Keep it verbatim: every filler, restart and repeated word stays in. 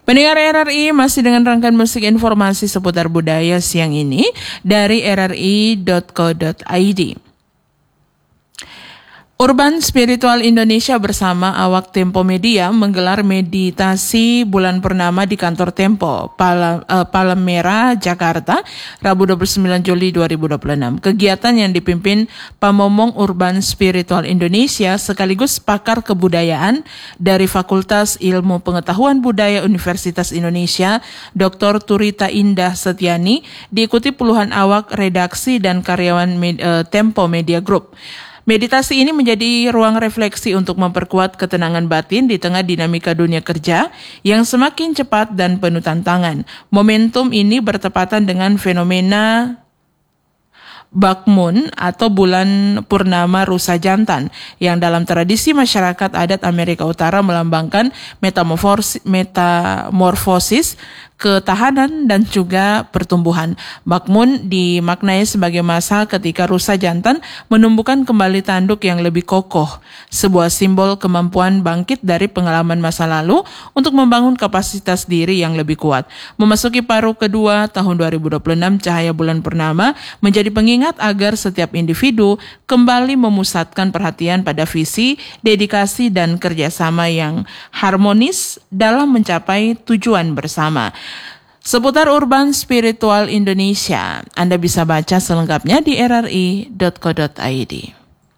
Pendengar R R I masih dengan rangkaian musik informasi seputar budaya siang ini dari r r i dot co dot i d. Urban Spiritual Indonesia bersama awak Tempo Media menggelar meditasi bulan purnama di kantor Tempo, Pal- uh, Palmera, Jakarta, Rabu dua puluh sembilan Juli dua ribu dua puluh enam. Kegiatan yang dipimpin Pamomong Urban Spiritual Indonesia sekaligus pakar kebudayaan dari Fakultas Ilmu Pengetahuan Budaya Universitas Indonesia, Doktor Turita Indah Setiani, diikuti puluhan awak redaksi dan karyawan med- uh, Tempo Media Group. Meditasi ini menjadi ruang refleksi untuk memperkuat ketenangan batin di tengah dinamika dunia kerja yang semakin cepat dan penuh tantangan. Momentum ini bertepatan dengan fenomena Bakmun atau bulan purnama rusa jantan yang dalam tradisi masyarakat adat Amerika Utara melambangkan metamorfosis, metamorfosis ketahanan dan juga pertumbuhan. Bakmun dimaknai sebagai masa ketika rusa jantan menumbuhkan kembali tanduk yang lebih kokoh, sebuah simbol kemampuan bangkit dari pengalaman masa lalu untuk membangun kapasitas diri yang lebih kuat. Memasuki paruh kedua tahun dua ribu dua puluh enam, cahaya bulan purnama menjadi pengingat agar setiap individu kembali memusatkan perhatian pada visi, dedikasi, dan kerjasama yang harmonis dalam mencapai tujuan bersama. Seputar Urban Spiritual Indonesia, Anda bisa baca selengkapnya di r r i dot co dot i d.